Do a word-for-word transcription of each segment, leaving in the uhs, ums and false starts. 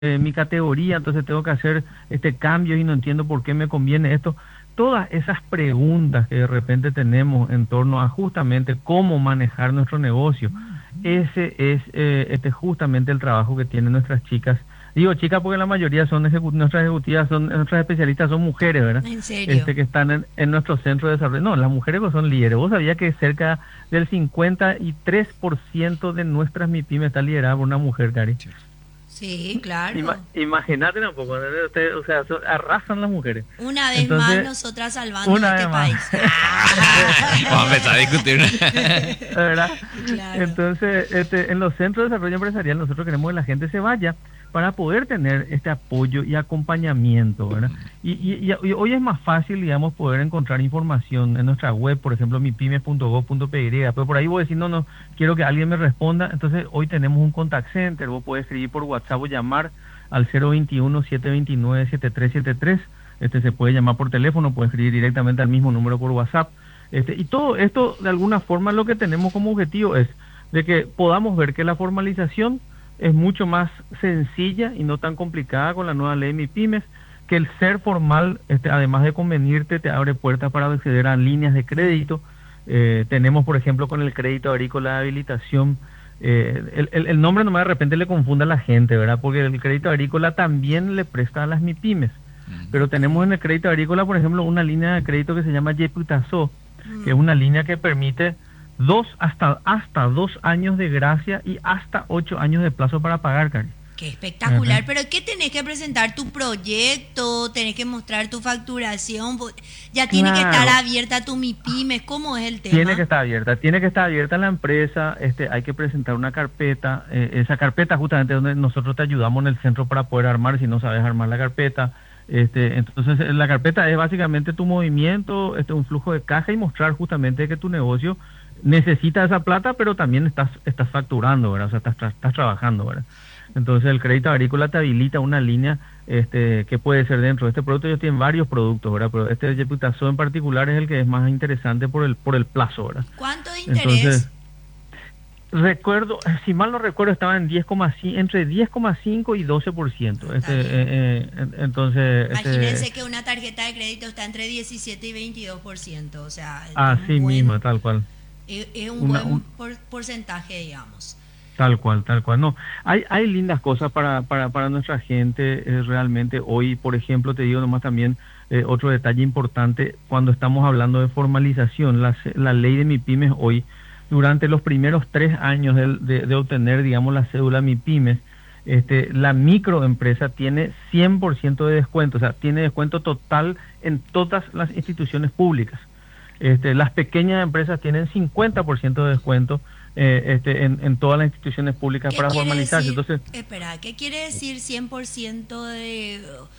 eh, mi categoría, entonces tengo que hacer este cambio y no entiendo por qué me conviene esto. Todas esas preguntas que de repente tenemos en torno a justamente cómo manejar nuestro negocio, ese es eh, este justamente el trabajo que tienen nuestras chicas. Digo chicas porque la mayoría son ejecu nuestras ejecutivas, son nuestras especialistas, son mujeres, ¿verdad? ¿En serio? Este que están en, en nuestro centro de desarrollo. No, las mujeres pues son líderes. Vos sabías que cerca del cincuenta y tres por ciento de nuestras MIPYME está liderada por una mujer, Cari. Sí, Ima, claro. imagínate un poco, usted, o sea, so, arrasan las mujeres. Una vez más Entonces, nosotras salvando una este vez más. país. Ah. Vamos a empezar a discutir una... ¿Verdad? Claro. Entonces, este, en los centros de desarrollo empresarial nosotros queremos que la gente se vaya para poder tener este apoyo y acompañamiento, ¿verdad? Y, y, y hoy es más fácil, digamos, poder encontrar información en nuestra web, por ejemplo, mipyme punto gob punto pe y, pero por ahí vos decís, no, no, quiero que alguien me responda, entonces hoy tenemos un contact center, vos podés escribir por WhatsApp o llamar al cero veintiuno, siete veintinueve, setenta y tres setenta y tres, este se puede llamar por teléfono, puede escribir directamente al mismo número por WhatsApp, este, y todo esto, de alguna forma, lo que tenemos como objetivo es de que podamos ver que la formalización es mucho más sencilla y no tan complicada con la nueva ley MIPYMES, que el ser formal, este, además de convenirte, te abre puertas para acceder a líneas de crédito. Eh, tenemos, por ejemplo, con el crédito agrícola de habilitación, eh, el, el, el nombre nomás de repente le confunde a la gente, ¿verdad? Porque el crédito agrícola también le presta a las MIPYMES. Pero tenemos en el crédito agrícola, por ejemplo, una línea de crédito que se llama Yeputazo, que es una línea que permite dos hasta hasta dos años de gracia y hasta ocho años de plazo para pagar, Cari. Qué espectacular. Ajá. Pero ¿qué tenés que presentar? Tu proyecto, tenés que mostrar tu facturación, ya tiene Claro. que estar abierta tu MIPYMES. ¿Cómo es el tema? Tiene que estar abierta, tiene que estar abierta la empresa, este, hay que presentar una carpeta, eh, esa carpeta justamente donde nosotros te ayudamos en el centro para poder armar, si no sabes armar la carpeta. Este, entonces la carpeta es básicamente tu movimiento, este, un flujo de caja y mostrar justamente que tu negocio necesita esa plata, pero también estás estás facturando, ¿verdad? O sea, estás, estás trabajando, ¿verdad? Entonces el crédito agrícola te habilita una línea este que puede ser dentro de este producto. Ellos tienen varios productos, ¿verdad? Pero este de Yeputazo en particular es el que es más interesante por el por el plazo, ¿verdad? ¿Cuánto de interés? Entonces, recuerdo, si mal no recuerdo, estaba en diez, entre diez coma cinco y doce por ciento. Este, eh, eh, entonces, imagínense este, que una tarjeta de crédito está entre diecisiete y veintidós por ciento, o sea, así un buen, mismo, tal cual. Es, es un Una, buen un, por, porcentaje, digamos. Tal cual, tal cual. No, hay hay lindas cosas para para para nuestra gente eh, realmente. Hoy, por ejemplo, te digo nomás también eh, otro detalle importante cuando estamos hablando de formalización. La, la ley de MIPYMES hoy, durante los primeros tres años de, de, de obtener, digamos, la cédula MIPYMES, este, la microempresa tiene cien por ciento de descuento, o sea, tiene descuento total en todas las instituciones públicas. Este, las pequeñas empresas tienen cincuenta por ciento de descuento eh, este, en, en todas las instituciones públicas para formalizarse. Decir, Entonces, espera, ¿qué quiere decir cien por ciento de...?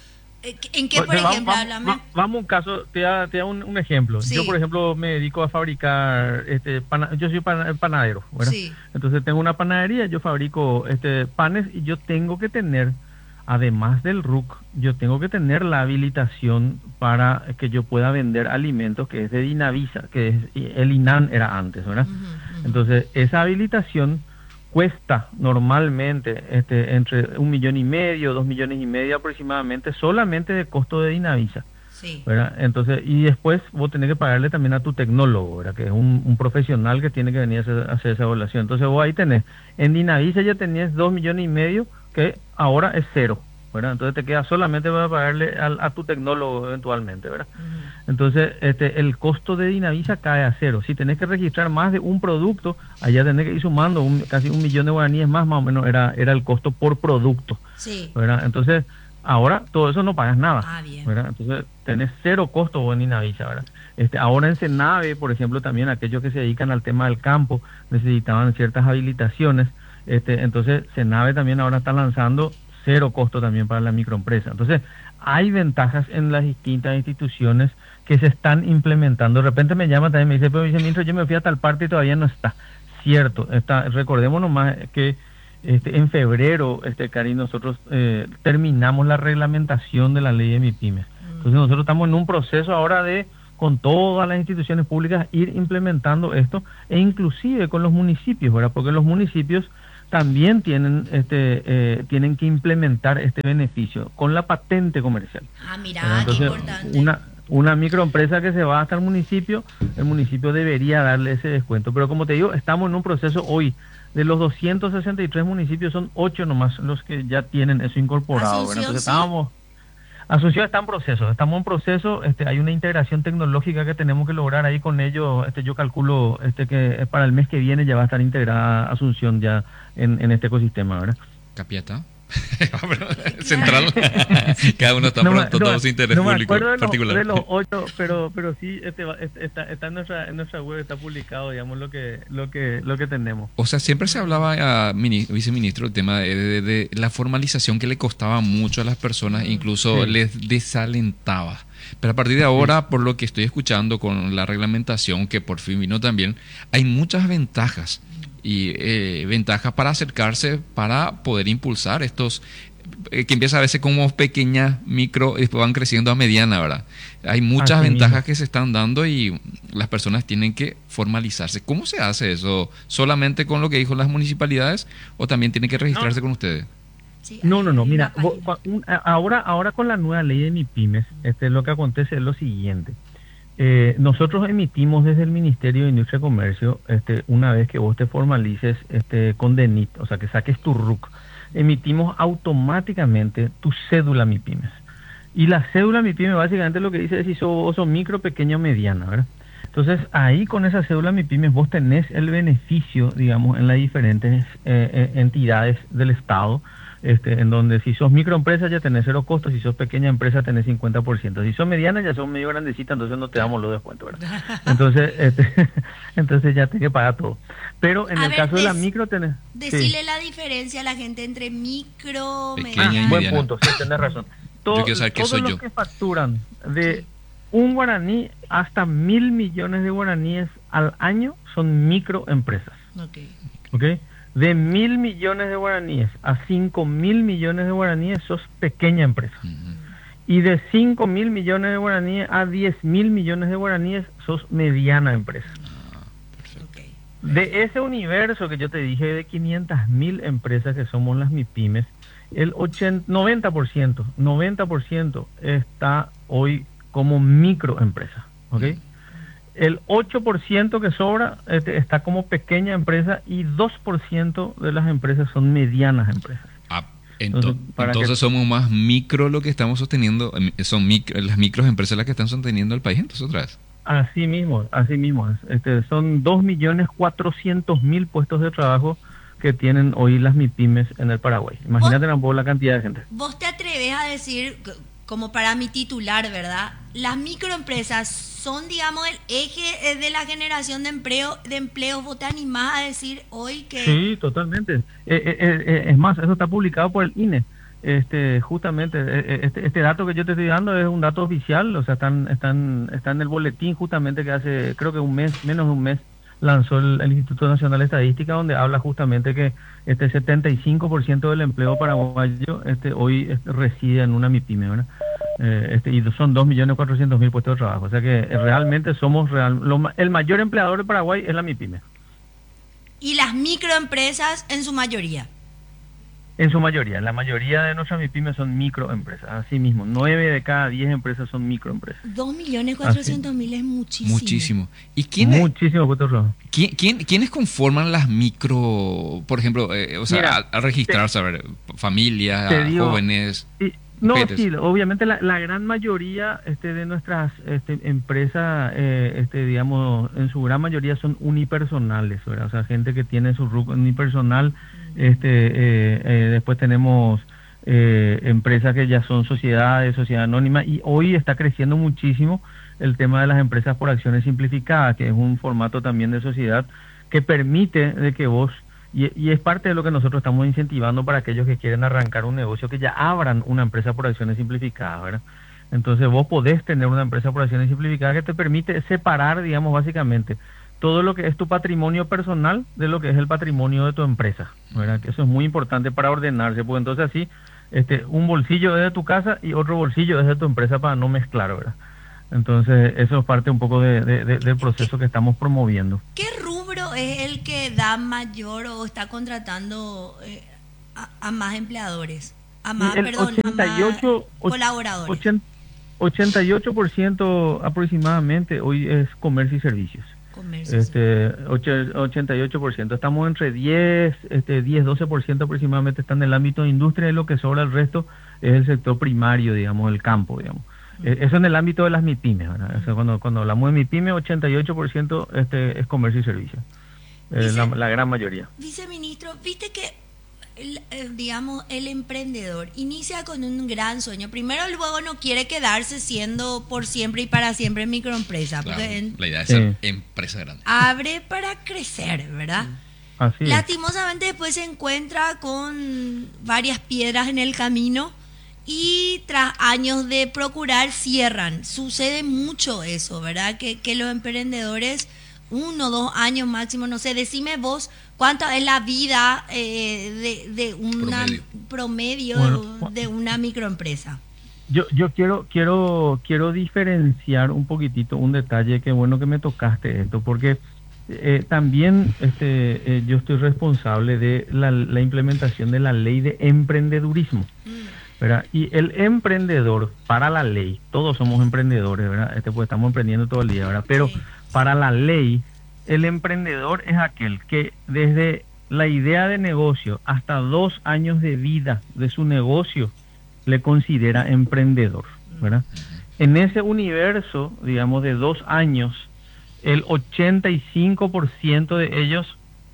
¿En qué, por vamos, ejemplo, vamos, háblame? Vamos a un caso, te da, te da un, un ejemplo. Sí. Yo, por ejemplo, me dedico a fabricar, este, pana, yo soy pan, panadero, ¿verdad? Sí. Entonces tengo una panadería, yo fabrico este panes y yo tengo que tener, además del R U C, yo tengo que tener la habilitación para que yo pueda vender alimentos, que es de Dinavisa, que es el INAN era antes, ¿verdad? Uh-huh, uh-huh. Entonces, esa habilitación cuesta normalmente este, entre un millón y medio, dos millones y medio aproximadamente, solamente de costo de Dinavisa. Sí. ¿Verdad? Entonces, y después vos tenés que pagarle también a tu tecnólogo, ¿verdad? Que es un, un profesional que tiene que venir a hacer, a hacer esa evaluación. Entonces vos ahí tenés, en Dinavisa ya tenías dos millones y medio, que ahora es cero, ¿verdad? Entonces te queda solamente para pagarle a, a tu tecnólogo eventualmente, ¿verdad? Uh-huh. Entonces, este, el costo de Dinavisa cae a cero. Si tenés que registrar más de un producto, allá tenés que ir sumando un, casi un millón de guaraníes más, más o menos era, era el costo por producto, sí. ¿verdad? Entonces, ahora todo eso no pagas nada, ah, bien. ¿verdad? Entonces, tenés cero costo en Dinavisa, ¿verdad? Este, ahora en Senave, por ejemplo, también aquellos que se dedican al tema del campo necesitaban ciertas habilitaciones. Este, entonces, Senave también ahora está lanzando cero costo también para la microempresa. Entonces, hay ventajas en las distintas instituciones que se están implementando. De repente me llama también, me dice, pero dice, mientras yo me fui a tal parte y todavía no está. Cierto, está, recordemos nomás que este, en febrero, este Cari, nosotros eh, terminamos la reglamentación de la ley de MIPYMES. Entonces, nosotros estamos en un proceso ahora de, con todas las instituciones públicas, ir implementando esto, e inclusive con los municipios, ¿verdad? Porque los municipios también tienen este eh, tienen que implementar este beneficio con la patente comercial. Ah, mira, ¿Verdad? qué Entonces, importante. una una microempresa que se va hasta el municipio, el municipio debería darle ese descuento. Pero como te digo, estamos en un proceso hoy. De los doscientos sesenta y tres municipios, son ocho nomás los que ya tienen eso incorporado, ¿verdad? Asunción, Entonces sí. estábamos... Asunción está en proceso, estamos en proceso, este, hay una integración tecnológica que tenemos que lograr ahí con ellos, este, yo calculo este que para el mes que viene ya va a estar integrada Asunción ya en, en este ecosistema, ¿verdad? Capiata. Central. Cada uno está No me- pronto, no todo me- su interés no me público acuerdo de los, particular. de los ocho, pero pero sí este, va- este, está, está en nuestra en nuestra web, está publicado, digamos, lo que lo que lo que tenemos. O sea, siempre se hablaba, a mini- viceministro, el tema de, de- de la formalización que le costaba mucho a las personas, incluso Sí. les desalentaba. Pero a partir de ahora, por lo que estoy escuchando con la reglamentación, que por fin vino también, hay muchas ventajas. Y eh, ventajas para acercarse, para poder impulsar estos, eh, que empieza a veces como pequeñas, micro, y después van creciendo a mediana, ¿verdad? Hay muchas Así ventajas mismo. que se están dando y las personas tienen que formalizarse. ¿Cómo se hace eso? ¿Solamente con lo que dijo las municipalidades o también tienen que registrarse con ustedes? Sí, No, no, no, hay mira, una vos- página. cua- un- a- ahora, ahora con la nueva ley de MIPYMES, este, lo que acontece es lo siguiente. Eh, nosotros emitimos desde el Ministerio de Industria y Comercio, este, una vez que vos te formalices este, con DENIT, o sea, que saques tu R U C, emitimos automáticamente tu cédula MIPYMES. Y la cédula MIPYMES básicamente lo que dice es si sos, sos micro, pequeña o mediana, ¿verdad? Entonces, ahí con esa cédula MIPYMES vos tenés el beneficio, digamos, en las diferentes eh, eh, entidades del Estado, este, en donde si sos microempresa ya tenés cero costos, si sos pequeña empresa tenés cincuenta por ciento, si sos mediana ya sos medio grandecita, entonces no te damos los descuentos, ¿verdad? Entonces, este, entonces ya tenés que pagar todo. Pero en A el ver, caso de la des- micro tenés... Decirle sí. la diferencia a la gente entre micro, Pequeña Ah, y mediana. buen mediana. punto, sí, tenés razón. Yo To- quiero saber qué todos soy los yo. que facturan de un guaraní hasta mil millones de guaraníes al año son microempresas. Ok. ¿Ok? De mil millones de guaraníes a cinco mil millones de guaraníes sos pequeña empresa. Ujú. Y de cinco mil millones de guaraníes a diez mil millones de guaraníes sos mediana empresa. Ok. De ese universo que yo te dije de quinientas mil empresas que somos las MIPYMES, el ochenta, noventa por ciento, noventa por ciento está hoy como microempresa. ¿Ok? El ocho por ciento que sobra este, está como pequeña empresa y dos por ciento de las empresas son medianas empresas. Ah, ento- Entonces, para entonces que- somos más micro lo que estamos sosteniendo, em, son micro, las microempresas las que están sosteniendo el país, entonces otra vez. Así mismo, así mismo. es. Este, son dos millones cuatrocientos mil puestos de trabajo que tienen hoy las MIPYMES en el Paraguay. Imagínate tampoco la cantidad de gente. ¿Vos te atreves a decir, c- como para mi titular, ¿verdad? Las microempresas son, digamos, el eje eh, de la generación de empleo, de empleos. ¿Vos te animás a decir hoy que... Sí, totalmente. Eh, eh, eh, es más, eso está publicado por el I N E. Este, justamente, eh, eh, este, este dato que yo te estoy dando es un dato oficial, o sea, están, están, está en el boletín justamente que hace, creo que un mes, menos de un mes, lanzó el, el Instituto Nacional de Estadística, donde habla justamente que este setenta y cinco por ciento del empleo paraguayo este, hoy este, reside en una MIPYME, ¿verdad? Eh, este, y son dos millones cuatrocientos mil puestos de trabajo. O sea que eh, realmente somos real, lo ma- el mayor empleador de Paraguay es la MIPYME. Y las microempresas en su mayoría. En su mayoría, la mayoría de nuestras MIPYMES son microempresas, así mismo, nueve de cada diez empresas son microempresas. Dos millones cuatrocientos mil es muchísimo. Muchísimo. ¿Y quién, Muchísimo puestos de trabajo. quién, quién- quiénes conforman las micro, por ejemplo, eh, o sea, Mira, al, al registrarse, a ver, familias, te digo- jóvenes? Y- no, mujeres? sí, obviamente la, la gran mayoría este, de nuestras este, empresas, eh, este, digamos, en su gran mayoría son unipersonales, ¿verdad? O sea, gente que tiene su R U C unipersonal. Este, eh, eh, después tenemos eh, empresas que ya son sociedades, sociedad anónima, y hoy está creciendo muchísimo el tema de las empresas por acciones simplificadas, que es un formato también de sociedad que permite de que vos, y, y es parte de lo que nosotros estamos incentivando para aquellos que quieren arrancar un negocio, que ya abran una empresa por acciones simplificadas, ¿verdad? Entonces vos podés tener una empresa por acciones simplificadas que te permite separar, digamos, básicamente todo lo que es tu patrimonio personal de lo que es el patrimonio de tu empresa, ¿verdad? Que eso es muy importante para ordenarse, pues entonces así, este, un bolsillo es de tu casa y otro bolsillo es de tu empresa para no mezclar, ¿verdad? Entonces eso es parte un poco de, de- de- del proceso que estamos promoviendo. ¿Qué rubro es es el que da mayor o está contratando eh, a, a más empleadores, a más, El perdón, ochenta y ocho, a más colaboradores. ochenta, ochenta y ocho por ciento aproximadamente hoy es comercio y servicios. Comercio, Este, ocho- ochenta y ocho por ciento. Estamos entre diez, este, diez, doce por ciento aproximadamente está en el ámbito de industria y lo que sobra el resto es el sector primario, digamos, el campo, digamos. Eh, Eso en el ámbito de las MIPYMES, ¿verdad? Eso cuando, cuando hablamos de MIPYME, ochenta y ocho por ciento este, es comercio y servicios. Eh, Dice- la, la gran mayoría. Viceministro, viste que, el, eh, digamos, el emprendedor inicia con un gran sueño. Primero, luego no quiere quedarse siendo por siempre y para siempre microempresa. Claro, Porque en- la idea es Sí. ser empresa grande. abre para crecer, ¿verdad? Así es. Lastimosamente después se encuentra con varias piedras en el camino y tras años de procurar cierran. Sucede mucho eso, ¿verdad? Que, que los emprendedores, uno, dos años máximo, no sé, decime vos cuánta es la vida eh, de, de una Promedio. promedio Bueno, de una microempresa. Yo, yo quiero, quiero, quiero diferenciar un poquitito un detalle, que bueno que me tocaste esto, porque eh, también este, eh, yo estoy responsable de la, la implementación de la ley de emprendedurismo, ¿verdad? Y el emprendedor, para la ley, todos somos emprendedores, ¿verdad? Este, pues estamos emprendiendo todo el día, ¿verdad? Pero Sí. para la ley, el emprendedor es aquel que desde la idea de negocio hasta dos años de vida de su negocio le considera emprendedor, ¿verdad? En ese universo, digamos, de dos años, el ochenta y cinco por ciento de ellos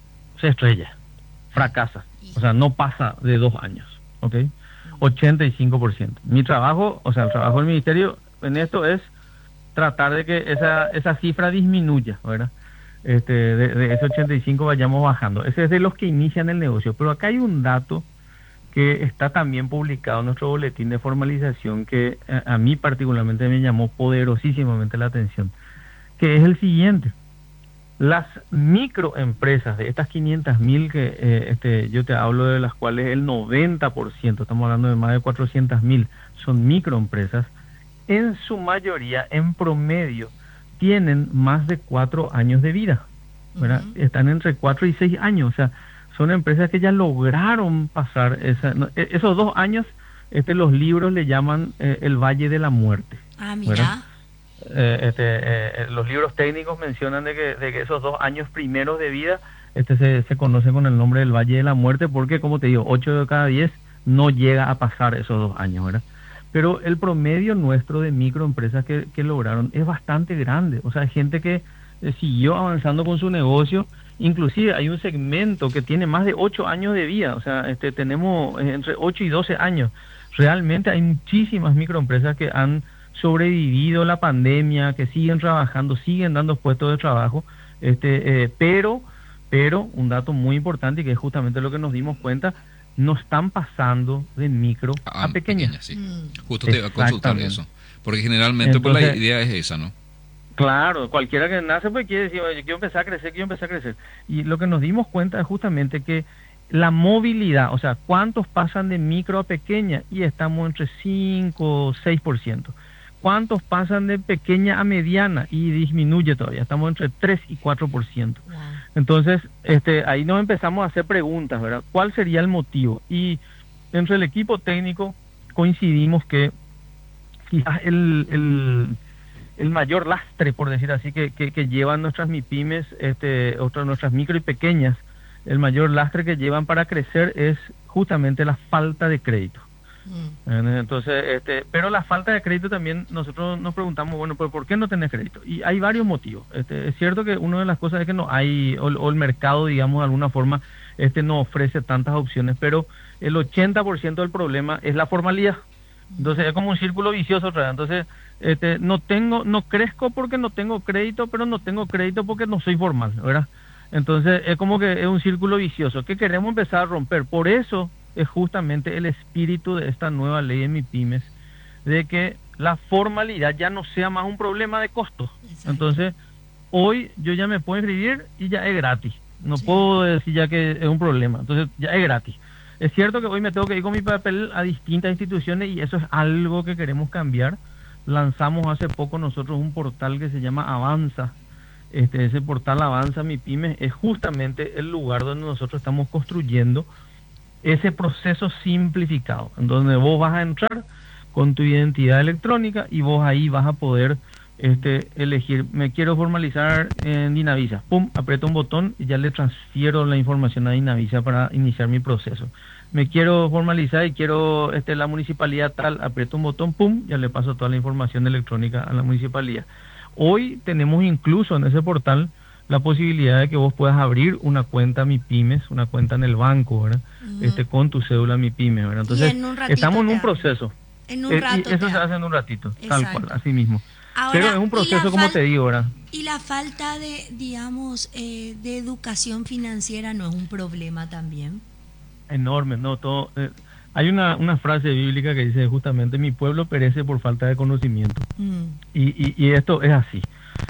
se estrella, fracasa, o sea, no pasa de dos años, ¿ok? ochenta y cinco por ciento. Mi trabajo, o sea, el trabajo del ministerio en esto es tratar de que esa, esa cifra disminuya, ¿verdad? Este, de, de ese ochenta y cinco vayamos bajando. Ese es de los que inician el negocio. Pero acá hay un dato que está también publicado en nuestro boletín de formalización que a, a mí particularmente me llamó poderosísimamente la atención, que es el siguiente. Las microempresas de estas quinientas mil que eh, este, yo te hablo, de las cuales el noventa por ciento, estamos hablando de más de cuatrocientas mil, son microempresas, en su mayoría, en promedio, tienen más de cuatro años de vida, ¿verdad? Ujú. Están entre cuatro y seis años, o sea, son empresas que ya lograron pasar esa, no, e- esos dos años. Este, los libros le llaman eh, el Valle de la Muerte. Ah, ¿verdad? mira. Eh, este, eh, los libros técnicos mencionan de que, de que esos dos años primeros de vida este, se, se conocen con el nombre del Valle de la Muerte, porque, como te digo, ocho de cada diez no llega a pasar esos dos años, ¿verdad? Pero el promedio nuestro de microempresas que, que lograron es bastante grande. O sea, hay gente que eh, siguió avanzando con su negocio. Inclusive hay un segmento que tiene más de ocho años de vida. O sea, este, tenemos eh, entre ocho y doce años. Realmente hay muchísimas microempresas que han sobrevivido la pandemia, que siguen trabajando, siguen dando puestos de trabajo. Este, eh, pero, pero un dato muy importante, y que es justamente lo que nos dimos cuenta, no están pasando de micro a, Ah, pequeña. pequeña, sí. Mm. Justo te iba a consultar Exactamente. eso. Porque generalmente pues, la Entonces- idea es esa, ¿no? Claro, cualquiera que nace pues quiere decir, oye, quiero empezar a crecer, quiero empezar a crecer. Y lo que nos dimos cuenta es justamente que la movilidad, o sea, cuántos pasan de micro a pequeña, y estamos entre cinco o seis por ciento. ¿Cuántos pasan de pequeña a mediana? Y disminuye todavía, estamos entre tres y cuatro por ciento. Wow. Entonces, este, ahí nos empezamos a hacer preguntas, ¿verdad? ¿Cuál sería el motivo? Y entre el equipo técnico coincidimos que quizás el, el, el mayor lastre, por decir así, que, que, que llevan nuestras MIPYMES, este, otras nuestras micro y pequeñas, el mayor lastre que llevan para crecer es justamente la falta de crédito. Mm. Entonces, este, pero la falta de crédito también, nosotros nos preguntamos, bueno, pues ¿por qué no tenés crédito? Y hay varios motivos. Este, es cierto que una de las cosas es que no hay, o, o el mercado, digamos, de alguna forma, este, no ofrece tantas opciones, pero el ochenta por ciento del problema es la formalidad. Entonces es como un círculo vicioso otra vez. Entonces, este, no tengo, no crezco porque no tengo crédito, pero no tengo crédito porque no soy formal, ¿verdad? Entonces es como que es un círculo vicioso que queremos empezar a romper. Por eso es justamente el espíritu de esta nueva ley de MIPYMES, de que la formalidad ya no sea más un problema de costo. Exacto. Entonces, hoy yo ya me puedo inscribir y ya es gratis. No Sí. puedo decir ya que es un problema. Entonces, ya es gratis. Es cierto que hoy me tengo que ir con mi papel a distintas instituciones, y eso es algo que queremos cambiar. Lanzamos hace poco nosotros un portal que se llama Avanza, este, ese portal Avanza Mi Pyme, es justamente el lugar donde nosotros estamos construyendo ese proceso simplificado, en donde vos vas a entrar con tu identidad electrónica y vos ahí vas a poder este, elegir, me quiero formalizar en Dinavisa, pum, aprieto un botón y ya le transfiero la información a Dinavisa para iniciar mi proceso. Me quiero formalizar y quiero este, la municipalidad tal, aprieto un botón, pum, ya le paso toda la información electrónica a la municipalidad. Hoy tenemos incluso en ese portal la posibilidad de que vos puedas abrir una cuenta MiPymes, una cuenta en el banco, ¿verdad? Uh-huh. Este, con tu cédula MiPyme, ¿verdad? Entonces, estamos en un proceso. En un rato. Eh, eso se hace en un ratito, Exacto. tal cual, así mismo. Ahora, pero es un proceso, como te digo, ¿verdad? Y la falta de, digamos, eh, de educación financiera no es un problema también. Enorme, no, todo. Eh, hay una, una frase bíblica que dice justamente: mi pueblo perece por falta de conocimiento. Mm. Y, y, y esto es así.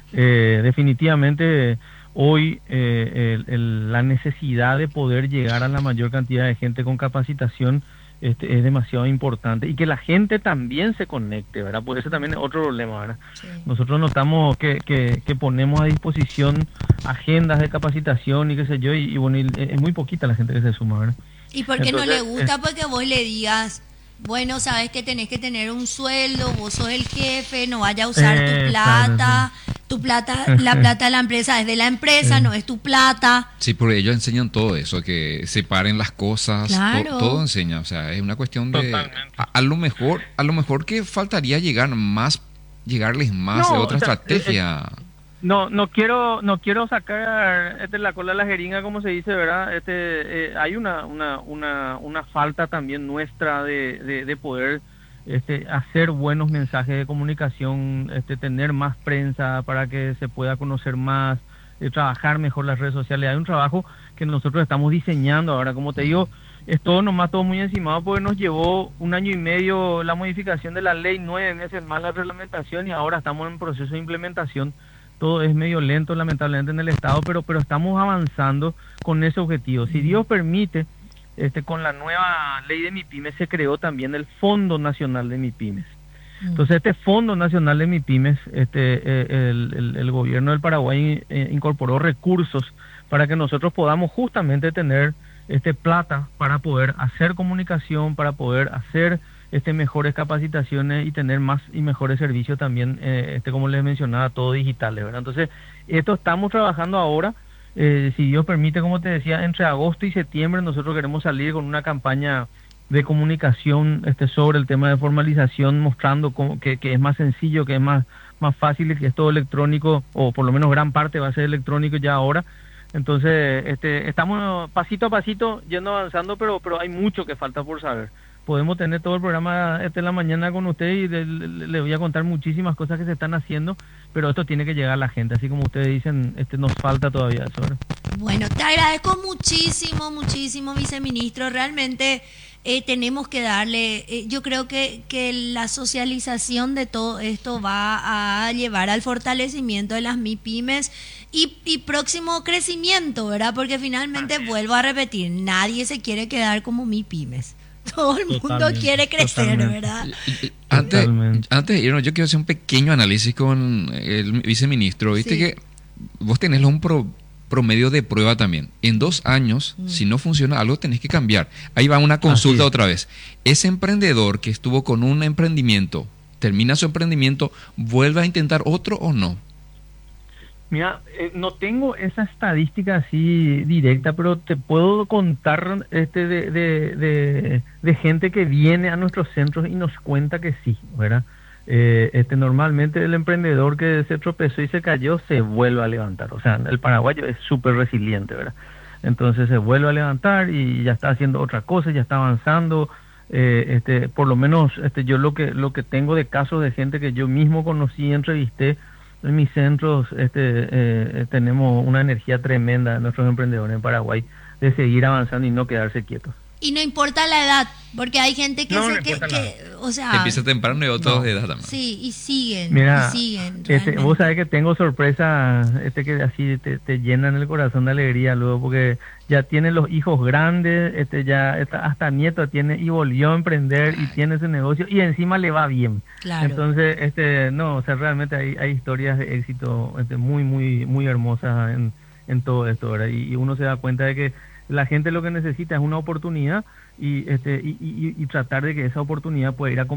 Eh, definitivamente hoy eh, el, el, la necesidad de poder llegar a la mayor cantidad de gente con capacitación este, es demasiado importante, y que la gente también se conecte, ¿verdad? Pues ese también es otro problema, ¿verdad? Sí. Nosotros notamos que, que, que ponemos a disposición agendas de capacitación y qué sé yo, y, y bueno, y es muy poquita la gente que se suma, ¿verdad? ¿Y por qué Entonces, no le gusta? Porque vos le digas, bueno, sabes que tenés que tener un sueldo, vos sos el jefe, no vaya a usar eh, tu plata, claro, sí. tu plata, la plata de la empresa es de la empresa, sí. no es tu plata. Sí, porque ellos enseñan todo eso, que separen las cosas, claro. to, todo enseña, o sea, es una cuestión de, a, a lo mejor, a lo mejor que faltaría llegar más, llegarles más no, de otra o sea, estrategia. Eh, eh, No, no quiero, no quiero sacar este, la cola de la jeringa, como se dice, ¿verdad? Este, eh, hay una, una, una, una falta también nuestra de, de, de poder este, hacer buenos mensajes de comunicación, este, tener más prensa para que se pueda conocer más, eh, trabajar mejor las redes sociales. Hay un trabajo que nosotros estamos diseñando ahora, como te digo, es todo nomás todo muy encimado, porque nos llevó un año y medio la modificación de la ley, nueve meses más la reglamentación, y ahora estamos en proceso de implementación. Todo es medio lento, lamentablemente, en el Estado, pero pero estamos avanzando con ese objetivo. Si Dios permite, este con la nueva ley de MiPymes se creó también el Fondo Nacional de MiPymes. Entonces, este Fondo Nacional de MiPymes, este eh, el, el, el gobierno del Paraguay eh, incorporó recursos para que nosotros podamos justamente tener este plata para poder hacer comunicación, para poder hacer este mejores capacitaciones y tener más y mejores servicios también, eh, este como les mencionaba, todo digitales, ¿verdad? Entonces, esto estamos trabajando ahora, eh, si Dios permite, como te decía, entre agosto y septiembre nosotros queremos salir con una campaña de comunicación este sobre el tema de formalización, mostrando cómo, que, que es más sencillo, que es más, más fácil y que es todo electrónico, o por lo menos gran parte va a ser electrónico ya ahora. Entonces, este, estamos pasito a pasito yendo avanzando, pero, pero hay mucho que falta por saber. Podemos tener todo el programa este en la mañana con usted y le, le, le voy a contar muchísimas cosas que se están haciendo, pero esto tiene que llegar a la gente, así como ustedes dicen, este nos falta todavía eso, ¿verdad? Bueno, te agradezco muchísimo, muchísimo, viceministro. Realmente eh, tenemos que darle, eh, yo creo que, que la socialización de todo esto va a llevar al fortalecimiento de las MiPymes y, y próximo crecimiento, ¿verdad? Porque finalmente, vuelvo a repetir, nadie se quiere quedar como MiPymes. Todo el mundo totalmente, quiere crecer, totalmente. ¿Verdad? Antes, antes de irnos, yo quiero hacer un pequeño análisis con el viceministro. Viste sí. que vos tenés un pro, promedio de prueba también. En dos años, mm. si no funciona algo, tenés que cambiar. Ahí va una consulta otra vez. Ese emprendedor que estuvo con un emprendimiento, termina su emprendimiento, ¿vuelve a intentar otro o no? Mira, eh, no tengo esa estadística así directa, pero te puedo contar este de, de, de, de gente que viene a nuestros centros y nos cuenta que sí, ¿verdad? Eh, este normalmente el emprendedor que se tropezó y se cayó se vuelve a levantar. O sea, el paraguayo es súper resiliente, ¿verdad? Entonces se vuelve a levantar y ya está haciendo otra cosa, ya está avanzando. Eh, este, por lo menos este, yo lo que lo que tengo de casos de gente que yo mismo conocí y entrevisté en mis centros, este, eh, tenemos una energía tremenda de nuestros emprendedores en Paraguay de seguir avanzando y no quedarse quietos. Y no importa la edad, porque hay gente que, no, se, no que, que o sea... Empieza temprano y otros No. de edad también. Sí, y siguen, Mira, y siguen. este, realmente. vos sabés que tengo sorpresa, este que así te, te llenan el corazón de alegría luego, porque ya tiene los hijos grandes, este ya está- hasta nieto tiene y volvió a emprender y Ay. tiene ese negocio y encima le va bien. Claro. Entonces, este, no, o sea, realmente hay, hay historias de éxito este, muy, muy, muy hermosas en, en todo esto, ¿verdad? Y, y uno se da cuenta de que la gente lo que necesita es una oportunidad y, este, y, y, y tratar de que esa oportunidad pueda ir a